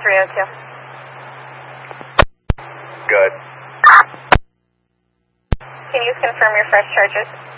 302. Good. Can you confirm your fresh charges?